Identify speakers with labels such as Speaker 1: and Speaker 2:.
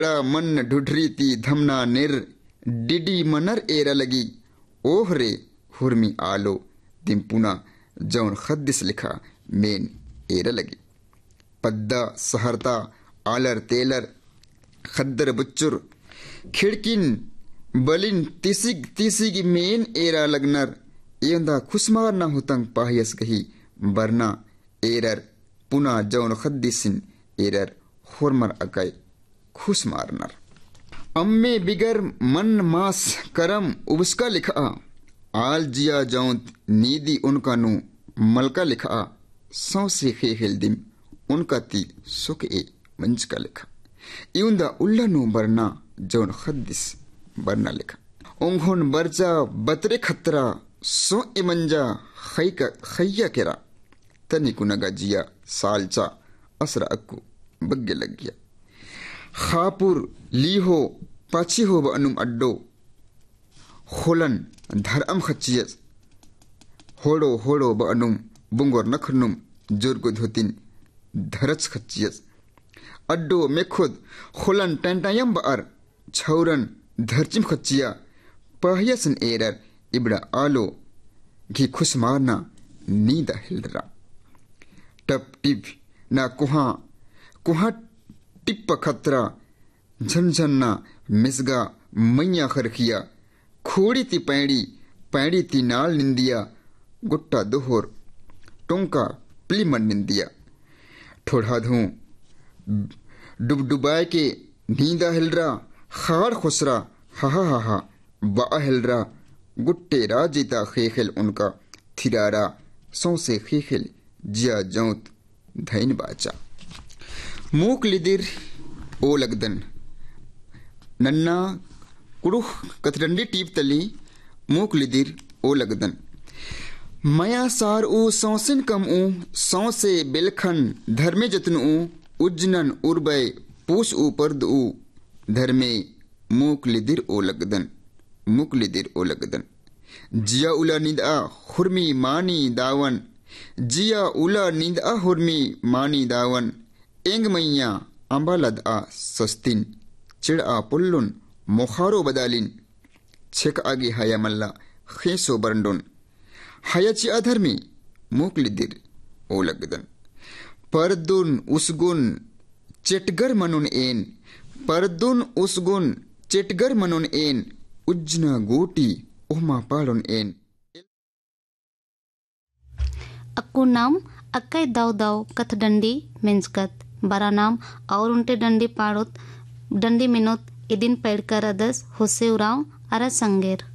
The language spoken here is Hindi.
Speaker 1: मन ढुढरी ती धमना निर डिडी मनर एरा लगी ओहरे हुरमी आलो दिमपुना जौन खद्दिस लिखा मेन एरा लगी पद्दा सहरता आलर तेलर खद्दर बुच्चुर खिड़किन बलिन तिसिग तिसिग मेन एरा लगनर एंदा खुशमार ना हुतंग पाहियस गही बरना एरर पुना जौन खद्दिसिन एरर होरमर अकय खुश मारनर अम्मे बिगर मन मास करम उबस्का लिखा आल जिया जौंत नीदी उनका नु मलका लिखा सौसे खेल दिम उनका ती सुख ए मंच का लिखा इउंदा उल्ला नु बरना जौन खद्दिस बरना लिखा ओंघोन बरजा बतरे खतरा सो इमंजा खैया केरा तनी कुनगा जिया सालचा असरा अक्कू बग्गे लग गया खापुर लीहो पाची हो अनुम अड्डो खोलन धरम खचियस होड़ो होड़ो ब अनुम बुंगोर नखनुम जोरगो धोतिन धरच खचियस अड्डो में खुद खोलन टेंटायम बार छौरन धरचिम खचिया पाहियसन एरर इबड़ा आलो घी खुश मारना नींदा हिलरा टप टिप ना कुहा कुहा टिप खतरा झनझन्ना मिसगा मैया खरखिया खोड़ी ती पैड़ी ती नाल निंदिया गुट्टा दोहर टोंका प्लीमन निंदिया ठोड़ा धूं डुबडुबाए के नींदा हिलरा खाड़ खुसरा हा बा हिलरा गुट्टे राजिता खेखिल उनका थिरारा सौसे खेखिल जिया जौत धैन बाचा मूक लिदिर ओ लगदन नन्ना कुड़ुख कथरंडी टीप तली मूक लिदिर ओ लगदन मया सार ऊ सौसिन कम ऊ सौसे बिलखन धर्मे जतन ऊ उज्जनन उर्बय पूछ ऊ पर्द ऊ धर्मे मूक लिदिर ओ लगदन जिया उला निंदा हुरमी मानी दावन जिया उला निंदा हुरमी मानी दावन एंग मैया अंबालद आ सस्तिन चिड़ आ पुल्लुन मोखारो बदालिन छेक आगे हया मल्ला खेसो बरंडुन हयाची अधर्मी मूकलिदिर ओ लगदन परदुन उसगुन चेटगर मनुन एन परदुन उसगुन चेटगर मनुन एन उज्जना गोटी ओहमा पाड़ुन एन
Speaker 2: अक्कू नाम अक्कई दाव दाव कथ डंडी मिंजकत बरा नाम और उनटे डंडी पाड़ोत डंडी मिनोत इदिन पेड़कर अदस हुसे उराव अरा संगेर